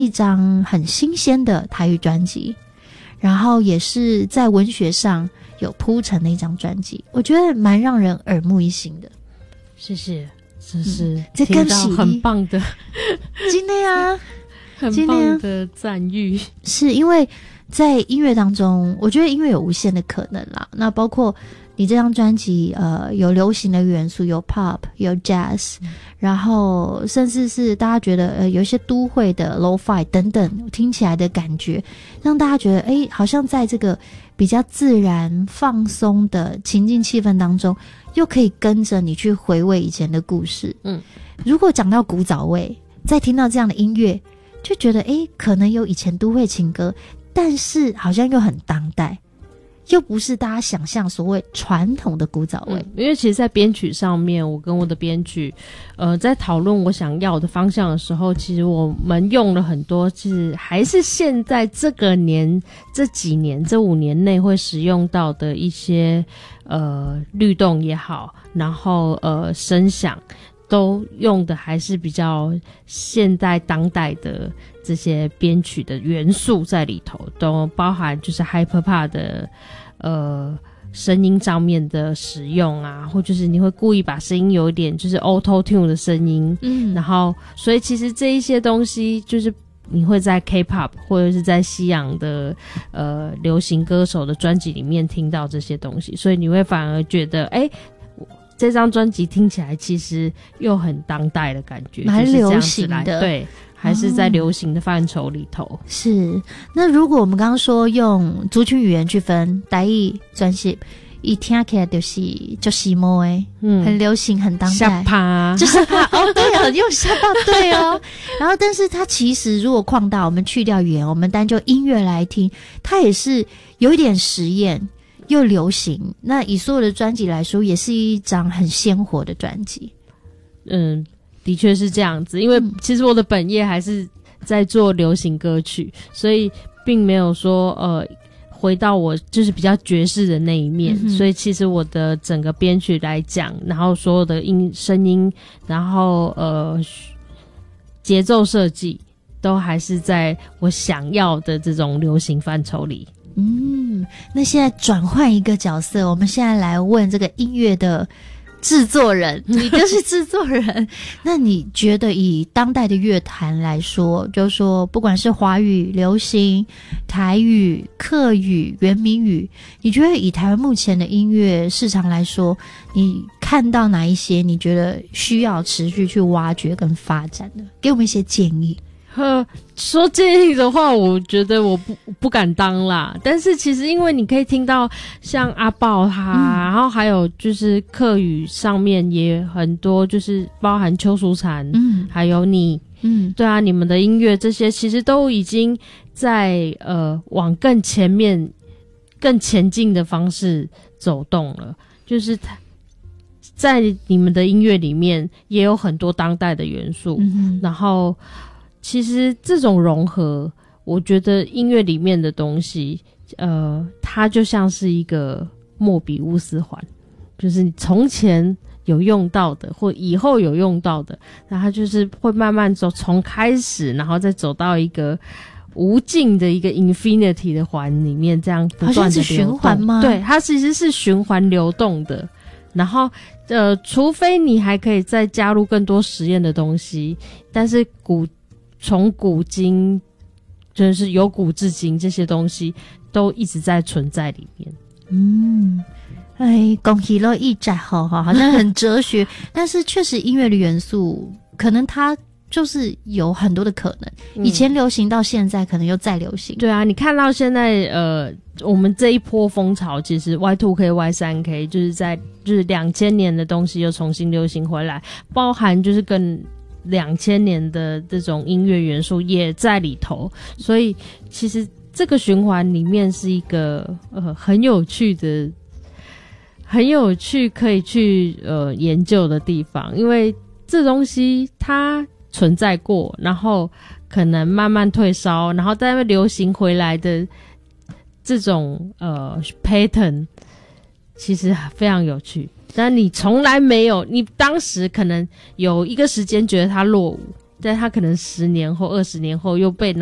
一张很新鲜的台语专辑，然后也是在文学上有铺陈的一张专辑，我觉得蛮让人耳目一新的。 谢谢，这是这听到很棒的今天啊很棒的赞誉。 是因为在音乐当中，我觉得音乐有无限的可能啦。那包括你这张专辑，有流行的元素，有 pop， 有 jazz，然后甚至是大家觉得有一些都会的 lo-fi 等等，听起来的感觉，让大家觉得好像在这个比较自然放松的情境气氛当中，又可以跟着你去回味以前的故事。如果讲到古早味，再听到这样的音乐，就觉得可能有以前都会情歌，但是好像又很当代，又不是大家想象所谓传统的古早味。 因为其实在编曲上面，我跟我的编曲在讨论我想要的方向的时候，其实我们用了很多就是还是现在这几年这5年内会使用到的一些律动也好，然后声响都用的还是比较现代当代的这些编曲的元素在里头，都包含就是 hyperpop 的声音上面的使用啊，或就是你会故意把声音有一点就是 auto tune 的声音，然后所以其实这一些东西就是你会在 K-pop 或者是在西洋的流行歌手的专辑里面听到这些东西，所以你会反而觉得这张专辑听起来其实又很当代的感觉， 蛮流行的， 就是对，还是在流行的范畴里头。 是。那如果我们刚刚说用族群语言去分，台语专辑一听起来就是摸很流行很当代， 下趴就是趴对哦，又下到对哦。然后但是它其实如果扩大，我们去掉语言，我们单就音乐来听，它也是有一点实验又流行。那以所有的专辑来说，也是一张很鲜活的专辑。 的确是这样子，因为其实我的本业还是在做流行歌曲，所以并没有说回到我就是比较爵士的那一面，所以其实我的整个编曲来讲，然后所有的声音，然后节奏设计都还是在我想要的这种流行范畴里。 那现在转换一个角色，我们现在来问这个音乐的制作人，你就是制作人那你觉得以当代的乐坛来说，就是说不管是华语、流行、台语、客语、原民语，你觉得以台湾目前的音乐市场来说，你看到哪一些你觉得需要持续去挖掘跟发展的？给我们一些建议。 说建议的话，我觉得我不敢当啦。但是其实因为你可以听到像阿豹他，然后还有就是客语上面也很多，就是包含邱淑婵，还有你，对啊，你们的音乐这些其实都已经在往更前面、更前进的方式走动了。就是在你们的音乐里面也有很多当代的元素，然后。其实这种融合，我觉得音乐里面的东西，它就像是一个莫比乌斯环，就是你从前有用到的，或以后有用到的，然后它就是会慢慢走，从开始，然后再走到一个无尽的一个 infinity 的环里面，这样不断的流动。好像是循环吗？ 对，它其实是循环流动的。然后，除非你还可以再加入更多实验的东西，但是从古今，就是由古至今，这些东西都一直在存在里面。 恭喜了一展好像很哲学，但是确实音乐的元素，可能它就是有很多的可能。以前流行到现在，可能又再流行。 对啊，你看到现在我们这一波风潮，其实 Y2K、Y3K 就是2000年的东西又重新流行回来，包含就是跟2000年的这种音乐元素也在里头，所以其实这个循环里面是一个很有趣可以去研究的地方，因为这东西它存在过，然后可能慢慢退烧，然后再流行回来的这种pattern 其实非常有趣。但你从来没有，你当时可能有一个时间觉得它落伍， 在他可能10年后、20年后又被